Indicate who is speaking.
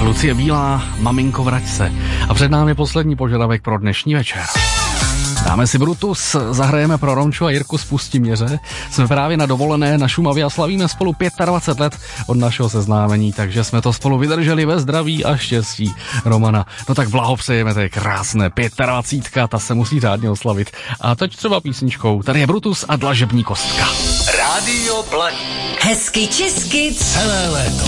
Speaker 1: Lucie Bílá, Maminko vrať se. A před námi poslední požadavek pro dnešní večer. Dáme si Brutus, zahrajeme pro Romču a Jirku z Pustiměře. Jsme právě na dovolené na Šumavě a slavíme spolu 25 let od našeho seznámení, takže jsme to spolu vydrželi ve zdraví a štěstí Romana. No tak blahopřejeme, to je krásné, 25, ta se musí řádně oslavit. A teď třeba písničkou, tady je Brutus a Dlažební kostka.
Speaker 2: Rádio Blaník.
Speaker 3: Hezky česky
Speaker 2: celé léto.